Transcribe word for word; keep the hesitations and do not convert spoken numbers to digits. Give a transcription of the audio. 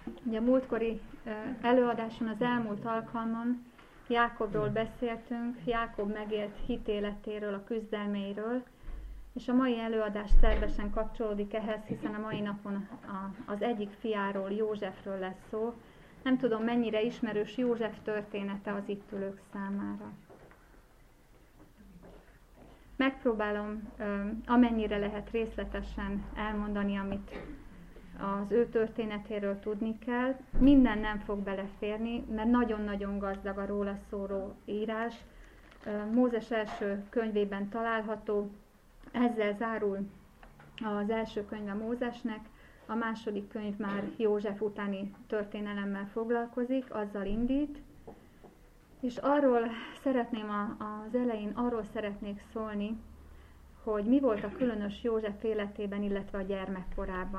Ugye a múltkori előadáson, az elmúlt alkalmon Jákobról beszéltünk, Jákob megélt hitéletéről, a küzdelmeiről, és a mai előadás szervesen kapcsolódik ehhez, hiszen a mai napon a, az egyik fiáról, Józsefről lesz szó. Nem tudom, mennyire ismerős József története az itt ülők számára. Megpróbálom amennyire lehet részletesen elmondani, amit az ő történetéről tudni kell. Minden nem fog beleférni, mert nagyon-nagyon gazdag a róla szóló írás. Mózes első könyvében található, ezzel zárul az első könyv a Mózesnek, a második könyv már József utáni történelemmel foglalkozik, azzal indít. És arról szeretném a, az elején, arról szeretnék szólni, hogy mi volt a különös József életében, illetve a gyermekkorában.